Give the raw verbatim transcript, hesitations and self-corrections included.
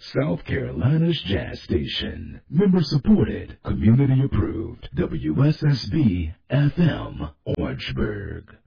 South Carolina's Jazz Station. Member supported, community approved. W S S B F M, Orangeburg.